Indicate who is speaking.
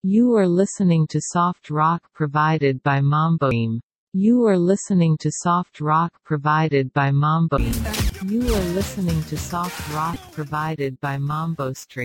Speaker 1: You are listening to soft rock provided by Mambo Stream. You are listening to soft rock provided by Mambo Stream. You are listening to soft rock provided by Mambo Stream.